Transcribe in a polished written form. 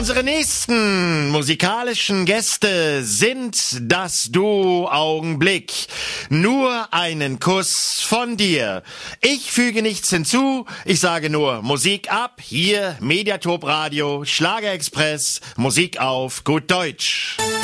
Unsere nächsten musikalischen Gäste sind das Duo Augenblick. Nur einen Kuss von dir. Ich füge nichts hinzu, ich sage nur Musik ab, hier Mediatop Radio, Schlagerexpress, Musik auf gut Deutsch.